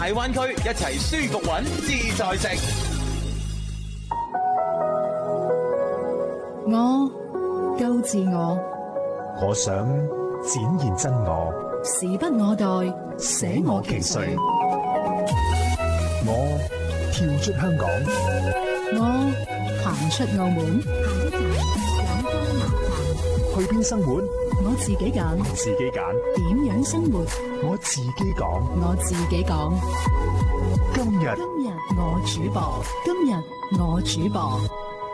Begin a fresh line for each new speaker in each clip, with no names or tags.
大灣區一齊舒服揾自在食。
我夠自我，
我想展現真我，
時不我待，捨我其誰。
我跳出香港，
我行出澳門，
去邊生活？
我自己揀，
自己揀。
點樣生活？
我自己講，
我自己講。
今日
我主播，今日我主播。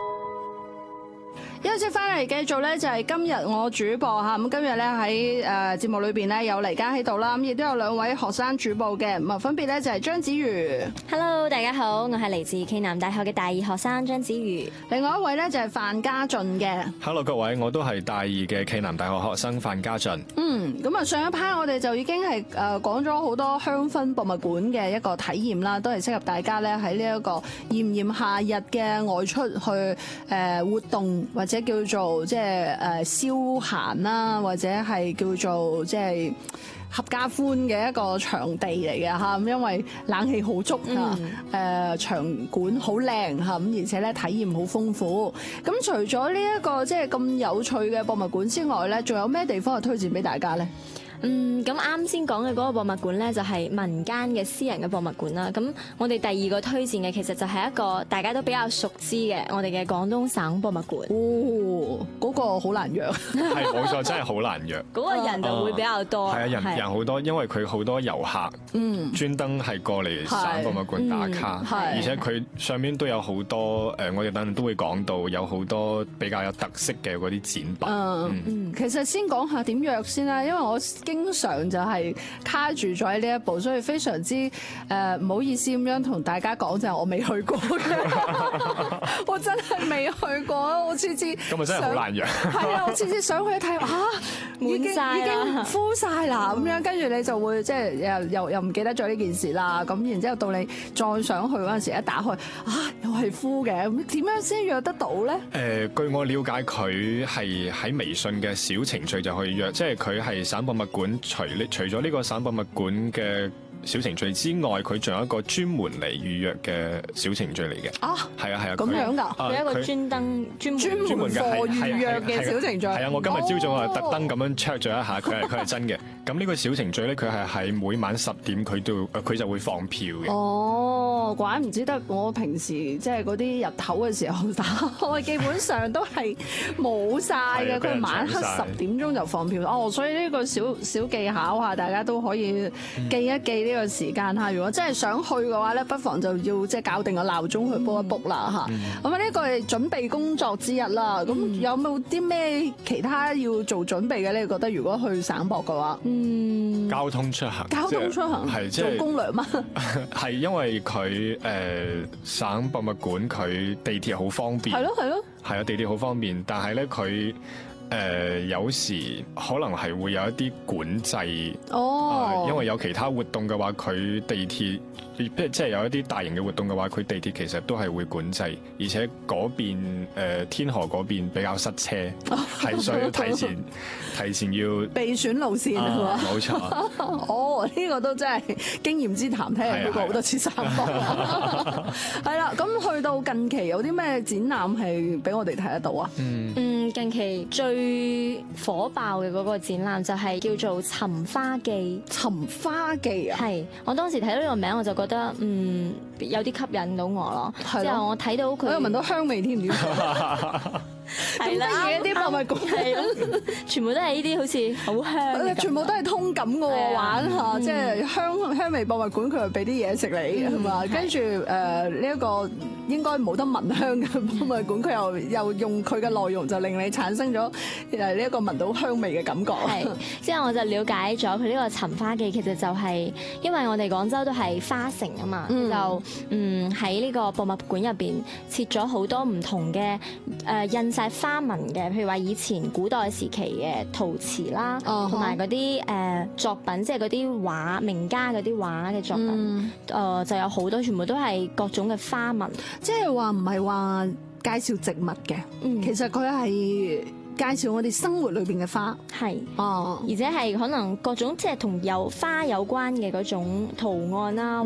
一節翻嚟繼續咧，就係今日我主播嚇。咁今日咧喺節目裏邊咧有黎嘉喺度啦，咁亦都有兩位學生主播嘅，咁啊分別咧就係張子瑜。
Hello， 大家好，我係嚟自暨南大學嘅大二學生張子瑜。
另外一位咧就係范家俊嘅。
Hello， 各位，我都係大二嘅暨南大學學生范家俊。
咁啊上一 part 我哋就已經係講咗好多香薰博物館嘅一個體驗啦，都係適合大家咧喺呢一個炎炎夏日嘅外出去活動或者叫做即係消閒啦，或者係叫做即係合家歡嘅一個場地嚟嘅嚇，咁因為冷氣好足嚇，場館好靚嚇，咁而且咧體驗好豐富。咁除咗呢一個即係咁有趣嘅博物館之外咧，仲有咩地方係推薦俾大家咧？
咁啱先講嘅嗰個博物館咧，就係民間嘅私人嘅博物館啦。咁我哋第二個推薦嘅其實就係一個大家都比較熟知嘅我哋嘅廣東省博物館。
哦，嗰個好難約。
係冇錯，真係好難約。
嗰個人就會比較多。
係啊，人好多，因為佢好多遊客，專登係過嚟省博物館打卡，而且佢上面都有好多我哋等陣都會講到有好多比較有特色嘅嗰啲展品。
其實先講下點約先啦，因為我經常就係卡住咗喺呢一步，所以非常之唔好意思咁樣同大家講，就係我未去過嘅，我真係未去過，我次次
咁啊真係好難約。
係啊，我次次上去一睇已經 full 晒啦，咁樣跟住你就會即係又唔記得咗呢件事啦。咁然之後到你再上去嗰陣時，一打開又係 full 嘅，咁點樣先約得到咧？
據我了解，佢係喺微信嘅小程序就可以約，即係佢係省博物館除咗呢個省博物館嘅小程序之外，佢仲有一個專門嚟預約嘅小程序嚟嘅。係啊，
咁樣㗎，
佢一個專門
課預約嘅小程序。
係啊，我今日朝早啊特登咁樣 check 咗一下，佢係真嘅。咁呢個小程序咧，佢係喺每晚10點佢就會放票嘅。
哦，怪唔知得我平時即係嗰啲日頭嘅時候打開，基本上都係冇晒嘅。佢晚黑10點鐘就放票。所以呢個小技巧嚇，大家都可以記一記呢個時間嚇。如果真係想去嘅話咧，不妨就要即係搞定個鬧鐘去 book 一 book 啦嚇。咁呢個係準備工作之一啦。咁有冇啲咩其他要做準備嘅咧？你覺得如果去省博嘅話？
交通出行係
做攻略嗎？
係因為佢省博物館佢地鐵好方便，係咯，係啊，地鐵好方便，但係咧佢有時可能係會有一啲管制，因為有其他活動嘅話，佢地鐵即係有一啲大型嘅活動嘅話，佢地鐵其實都係會管制，而且嗰邊天河嗰邊比較塞車，係所以提前要
備選路線係嘛？
冇錯。
呢個都真係經驗之談，睇嚟去過好多次省博。係啦，咁去到近期有啲咩展覽係俾我哋睇得到啊？
近期最火爆嘅嗰個展覽就係叫做《尋花記》。
尋花記啊？係，
我當時睇到呢個名我就覺得有啲吸引到我咯。之後我睇到佢，
我又聞到香味添，點係啦，一啲博物館係咯，
全部都係呢啲好似好香，
全部都係通感嘅喎，玩下即係香味博物館，佢又俾啲嘢食你係嘛，跟住呢一個應該冇得聞香嘅博物館，佢又用佢嘅內容就令你產生咗呢一個聞到香味嘅感覺。
係，之後我就了解咗佢呢個尋花記，其實就係因為我哋廣州都係花城啊嘛，就喺呢個博物館入邊設咗好多唔同嘅印晒花紋嘅，譬如話以前古代時期嘅陶瓷啦，同埋嗰啲作品，即係嗰啲畫名家嗰啲畫嘅作品，就有好多，全部都係各種嘅花紋，
即係話唔係話介紹植物嘅，其實佢係介紹我哋生活裏邊嘅花，
係而且係可能各種即係同有花有關嘅嗰種圖案啦、